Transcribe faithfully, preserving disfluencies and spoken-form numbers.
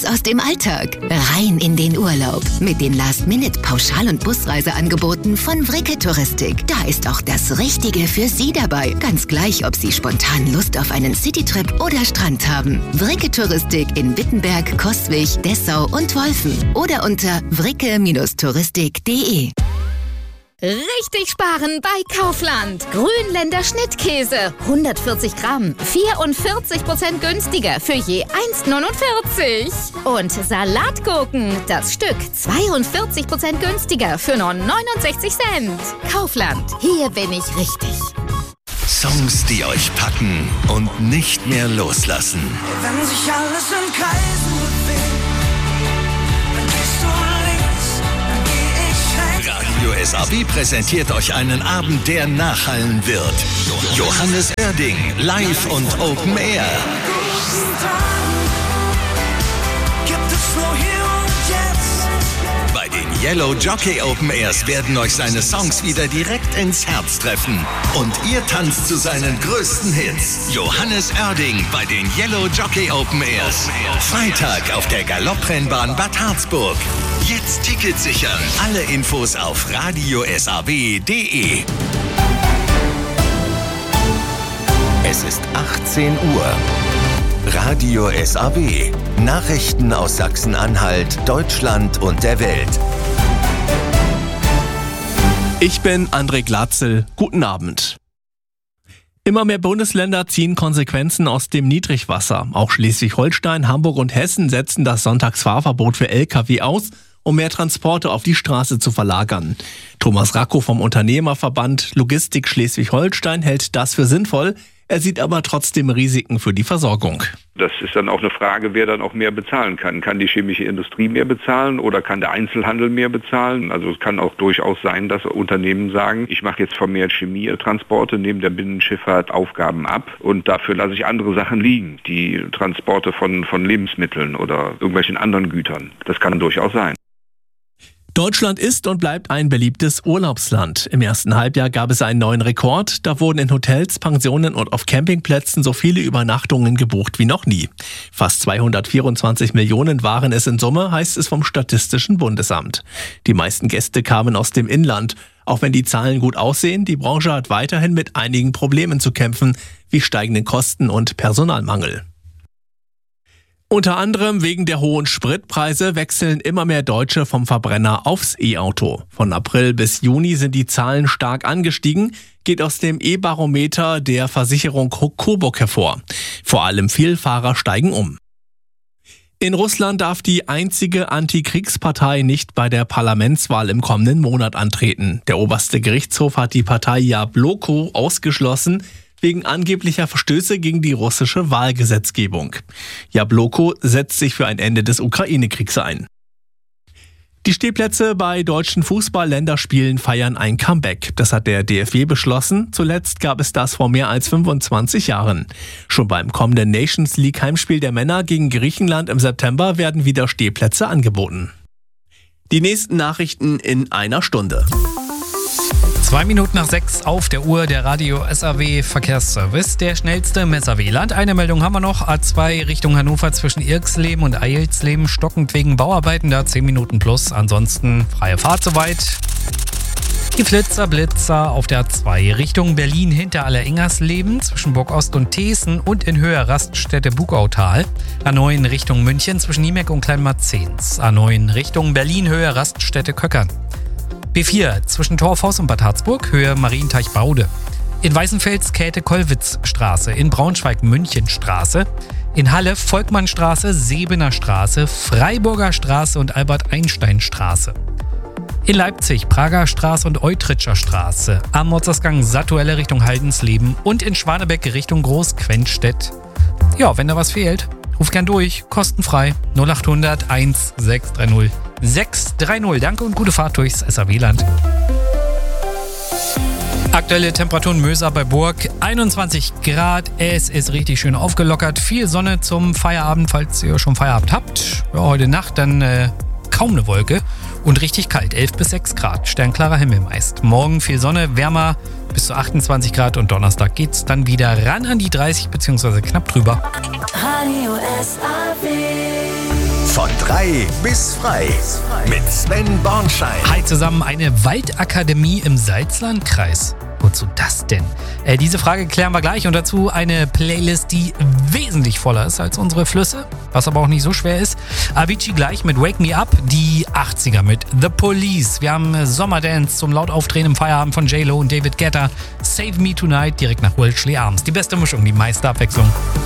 Raus aus dem Alltag, rein in den Urlaub mit den Last-Minute-Pauschal- und Busreiseangeboten von Vricke Touristik. Da ist auch das Richtige für Sie dabei. Ganz gleich, ob Sie spontan Lust auf einen Citytrip oder Strand haben. Vricke Touristik in Wittenberg, Coswig, Dessau und Wolfen. Oder unter vricke touristik punkt de. Richtig sparen bei Kaufland. Grünländer Schnittkäse. hundertvierzig Gramm. vierundvierzig Prozent günstiger für je eins Komma neunundvierzig. Und Salatgurken. Das Stück zweiundvierzig Prozent günstiger für nur neunundsechzig Cent. Kaufland. Hier bin ich richtig. Songs, die euch packen und nicht mehr loslassen. Wenn sich alles in Kreisen bewegt, dann gehst du links, dann geh ich rechts. Radio S A B präsentiert euch einen Abend, der nachhallen wird. Johannes Oerding, live und Open Air. Gibt es nur hier und jetzt. Bei den Yellow Jockey Open Airs werden euch seine Songs wieder direkt ins Herz treffen. Und ihr tanzt zu seinen größten Hits. Johannes Oerding bei den Yellow Jockey Open Airs. Freitag auf der Galopprennbahn Bad Harzburg. Jetzt Ticket sichern. Alle Infos auf radio s a b punkt de. Es ist achtzehn Uhr. Radio S A B. Nachrichten aus Sachsen-Anhalt, Deutschland und der Welt. Ich bin André Glatzel. Guten Abend. Immer mehr Bundesländer ziehen Konsequenzen aus dem Niedrigwasser. Auch Schleswig-Holstein, Hamburg und Hessen setzen das Sonntagsfahrverbot für L K W aus, um mehr Transporte auf die Straße zu verlagern. Thomas Racco vom Unternehmerverband Logistik Schleswig-Holstein hält das für sinnvoll. Er sieht aber trotzdem Risiken für die Versorgung. Das ist dann auch eine Frage, wer dann auch mehr bezahlen kann. Kann die chemische Industrie mehr bezahlen oder kann der Einzelhandel mehr bezahlen? Also es kann auch durchaus sein, dass Unternehmen sagen, ich mache jetzt vermehrt Chemietransporte, nehme der Binnenschifffahrt Aufgaben ab und dafür lasse ich andere Sachen liegen, die Transporte von, von Lebensmitteln oder irgendwelchen anderen Gütern. Das kann durchaus sein. Deutschland ist und bleibt ein beliebtes Urlaubsland. Im ersten Halbjahr gab es einen neuen Rekord. Da wurden in Hotels, Pensionen und auf Campingplätzen so viele Übernachtungen gebucht wie noch nie. Fast zweihundertvierundzwanzig Millionen waren es in Summe, heißt es vom Statistischen Bundesamt. Die meisten Gäste kamen aus dem Inland. Auch wenn die Zahlen gut aussehen, die Branche hat weiterhin mit einigen Problemen zu kämpfen, wie steigenden Kosten und Personalmangel. Unter anderem wegen der hohen Spritpreise wechseln immer mehr Deutsche vom Verbrenner aufs E-Auto. Von April bis Juni sind die Zahlen stark angestiegen, geht aus dem E-Barometer der Versicherung Coburg hervor. Vor allem Vielfahrer steigen um. In Russland darf die einzige Antikriegspartei nicht bei der Parlamentswahl im kommenden Monat antreten. Der oberste Gerichtshof hat die Partei Jabloko ausgeschlossen, wegen angeblicher Verstöße gegen die russische Wahlgesetzgebung. Jabloko setzt sich für ein Ende des Ukraine-Kriegs ein. Die Stehplätze bei deutschen Fußball-Länderspielen feiern ein Comeback. Das hat der D F B beschlossen. Zuletzt gab es das vor mehr als fünfundzwanzig Jahren. Schon beim kommenden Nations League Heimspiel der Männer gegen Griechenland im September werden wieder Stehplätze angeboten. Die nächsten Nachrichten in einer Stunde. Zwei Minuten nach sechs auf der Uhr, der Radio S A W Verkehrsservice, der schnellste im S A W-Land. Eine Meldung haben wir noch, A zwei Richtung Hannover zwischen Irksleben und Eilsleben, stockend wegen Bauarbeiten, da zehn Minuten plus, ansonsten freie Fahrt soweit. Die Flitzer, Blitzer auf der A zwei Richtung Berlin hinter Alleringersleben zwischen Burgost und Thesen und in Höhe Raststätte Bugautal. A neun Richtung München zwischen Niemeck und Kleinmarzens. A neun Richtung Berlin Höhe Raststätte Köckern. B vier zwischen Torfhaus und Bad Harzburg, Höhe Marienteich-Baude. In Weißenfels Käthe-Kollwitz-Straße, in Braunschweig Münchenstraße, in Halle Volkmannstraße, Sebener Straße, Freiburger Straße und Albert-Einstein-Straße. In Leipzig Prager Straße und Eutritscher Straße, am Mozartsgang Sattuelle Richtung Haldensleben und in Schwanebeck Richtung Großquentstedt. Ja, wenn da was fehlt, ruf gern durch, kostenfrei null acht hundert eins sechs drei null sechs drei null. Danke und gute Fahrt durchs S A W-Land. Aktuelle Temperaturen Möser bei Burg, einundzwanzig Grad. Es ist richtig schön aufgelockert. Viel Sonne zum Feierabend, falls ihr schon Feierabend habt. Ja, heute Nacht dann äh, kaum eine Wolke und richtig kalt, elf bis sechs Grad. Sternklarer Himmel meist. Morgen viel Sonne, wärmer bis zu achtundzwanzig Grad und Donnerstag geht's dann wieder ran an die dreißig bzw. knapp drüber. Radio S A W. Von drei bis frei. Mit Sven Bornschein. Hi zusammen, eine Waldakademie im Salzlandkreis. Wozu das denn? Äh, diese Frage klären wir gleich und dazu eine Playlist, die wesentlich voller ist als unsere Flüsse, was aber auch nicht so schwer ist. Avicii gleich mit Wake Me Up, die achtziger mit The Police. Wir haben Sommerdance zum laut Aufdrehen im Feierabend von J-Lo und David Guetta. Save Me Tonight direkt nach Wellesley Arms. Die beste Mischung, die meiste Abwechslung.